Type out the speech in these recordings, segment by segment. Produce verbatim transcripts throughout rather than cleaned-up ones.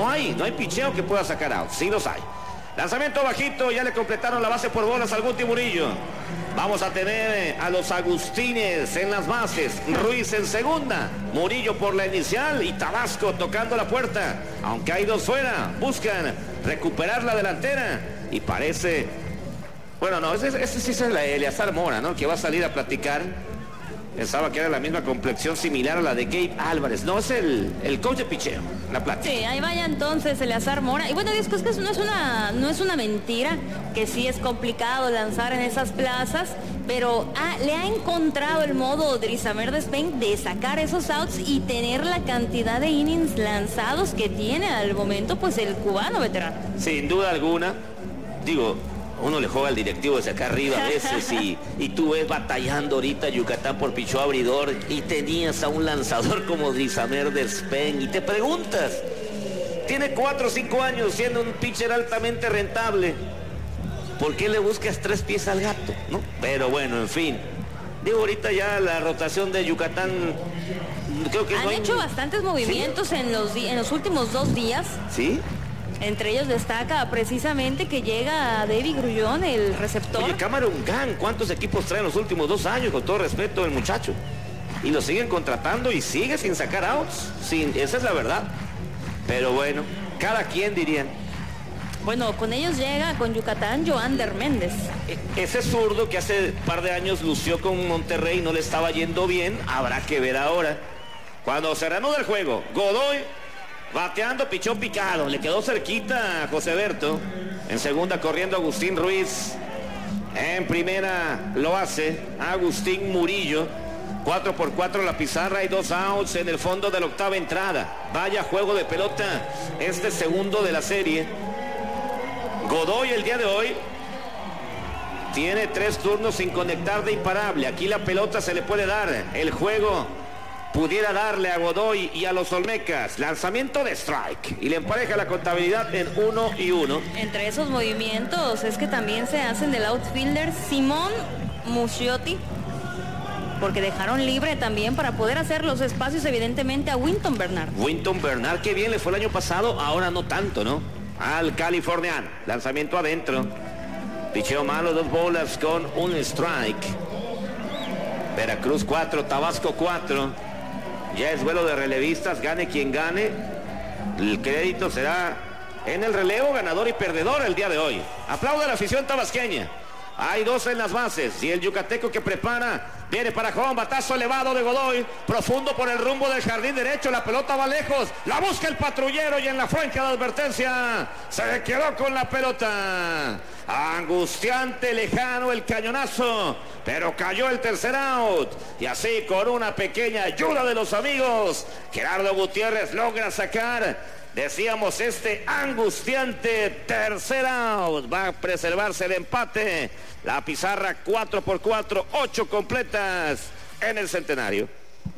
no hay, no hay picheo que pueda sacar out. Sí los hay. Lanzamiento bajito, ya le completaron la base por bolas al Guti Murillo. Vamos a tener a los Agustines en las bases. Ruiz en segunda. Murillo por la inicial y Tabasco tocando la puerta. Aunque hay dos fuera, buscan recuperar la delantera. Y parece... Bueno, no, ese, ese sí es el Eleazar Mora, ¿no? Que va a salir a platicar. Pensaba que era la misma complexión similar a la de Gabe Álvarez. No, es el, el coach de picheo, la plática. Sí, ahí vaya entonces Eleazar Mora. Y bueno, Dios, es que no es, una, no es una mentira, que sí es complicado lanzar en esas plazas, pero ah, le ha encontrado el modo Drisamer Despaigne de sacar esos outs y tener la cantidad de innings lanzados que tiene al momento, pues el cubano veterano. Sin duda alguna, digo... Uno le juega al directivo desde acá arriba a veces y, y tú ves batallando ahorita Yucatán por pichó abridor y tenías a un lanzador como Drisamer Despaigne y te preguntas, tiene cuatro o cinco años siendo un pitcher altamente rentable, ¿por qué le buscas tres pies al gato? ¿No? Pero bueno, en fin, digo ahorita ya la rotación de Yucatán creo que han no hay... hecho bastantes movimientos, ¿sí?, en los, en los últimos dos días. ¿Sí? Entre ellos destaca precisamente que llega David Grullón, el receptor. Oye, Cameron Gang, ¿cuántos equipos traen los últimos dos años? Con todo respeto, el muchacho. Y lo siguen contratando y sigue sin sacar outs. Sin, esa es la verdad. Pero bueno, cada quien dirían. Bueno, con ellos llega con Yucatán Joander Méndez. E- ese zurdo que hace un par de años lució con Monterrey y no le estaba yendo bien, habrá que ver ahora. Cuando se reanuda el juego, Godoy... bateando, pichó picado, le quedó cerquita a José Berto. En segunda corriendo Agustín Ruiz. En primera lo hace Agustín Murillo. cuatro por cuatro la pizarra y dos outs en el fondo de la octava entrada. Vaya juego de pelota este segundo de la serie. Godoy el día de hoy tiene tres turnos sin conectar de imparable. Aquí la pelota se le puede dar. El juego pudiera darle a Godoy y a los Olmecas. Lanzamiento de strike y le empareja la contabilidad en uno y uno. Entre esos movimientos es que también se hacen del outfielder Simón Muschiotti, porque dejaron libre también para poder hacer los espacios evidentemente a Winton Bernard. Winton Bernard, que bien le fue el año pasado, ahora no tanto, ¿no? Al californiano. Lanzamiento adentro. Picheo malo, dos bolas con un strike. Veracruz cuatro, Tabasco cuatro. Ya es vuelo de relevistas, gane quien gane. El crédito será en el relevo, ganador y perdedor el día de hoy. Aplaude a la afición tabasqueña. Hay dos en las bases y el yucateco que prepara viene para Juan, batazo elevado de Godoy, profundo por el rumbo del jardín derecho, la pelota va lejos, la busca el patrullero y en la franja de advertencia se quedó con la pelota. Angustiante, lejano el cañonazo, pero cayó el tercer out y así con una pequeña ayuda de los amigos, Gerardo Gutiérrez logra sacar, decíamos, este angustiante tercer out. Va a preservarse el empate. La pizarra cuatro por cuatro, ocho completas en el Centenario.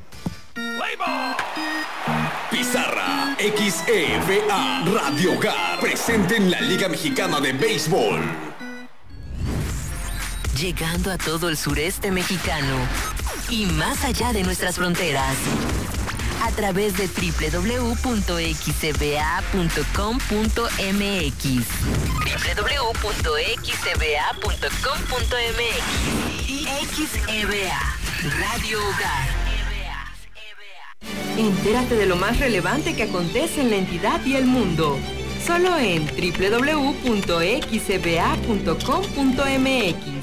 Pizarra X E V A Radio Hogar, presente en la Liga Mexicana de Béisbol. Llegando a todo el sureste mexicano y más allá de nuestras fronteras. A través de doble u doble u doble u punto x e v a punto com punto m x. doble u doble u doble u punto x e v a punto com punto m x. X E V A, Radio Hogar. Entérate de lo más relevante que acontece en la entidad y el mundo. Solo en doble u doble u doble u punto x e v a punto com punto m x.